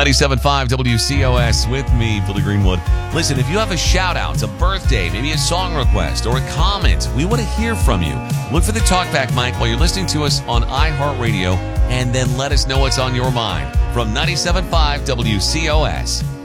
97.5 WCOS with me, Billy Greenwood. Listen, if you have a shout out, a birthday, maybe a song request, or a comment, we want to hear from you. Look for the talkback mic while you're listening to us on iHeartRadio, and then let us know what's on your mind. From 97.5 WCOS.